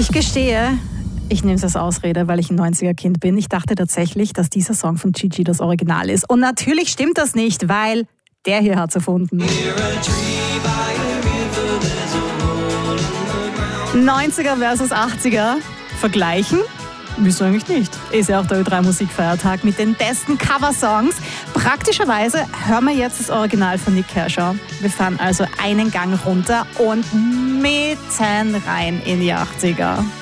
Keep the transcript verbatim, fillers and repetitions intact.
Ich gestehe, ich nehme es als Ausrede, weil ich ein neunziger-Kind bin. Ich dachte tatsächlich, dass dieser Song von Gigi das Original ist. Und natürlich stimmt das nicht, weil der hier hat es erfunden. neunziger versus achtziger. Vergleichen? Wieso eigentlich nicht? Ist ja auch der Ö drei Musikfeiertag mit den besten Coversongs. Praktischerweise hören wir jetzt das Original von Nik Kershaw. Wir fahren also einen Gang runter und mitten rein in die achtziger.